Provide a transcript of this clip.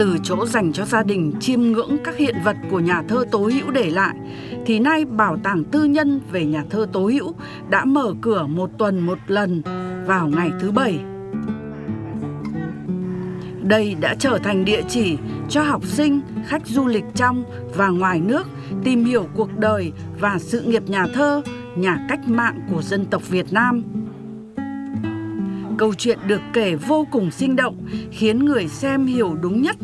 Từ chỗ dành cho gia đình chiêm ngưỡng các hiện vật của nhà thơ Tố Hữu để lại, thì nay Bảo tàng tư nhân về nhà thơ Tố Hữu đã mở cửa một tuần một lần vào ngày thứ Bảy. Đây đã trở thành địa chỉ cho học sinh, khách du lịch trong và ngoài nước tìm hiểu cuộc đời và sự nghiệp nhà thơ, nhà cách mạng của dân tộc Việt Nam. Câu chuyện được kể vô cùng sinh động, khiến người xem hiểu đúng nhất